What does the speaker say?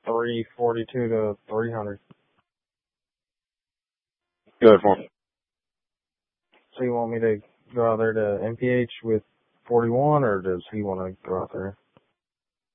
342 to 300. Good for him. So you want me to go out there to MPH with 41, or does he want to go out there?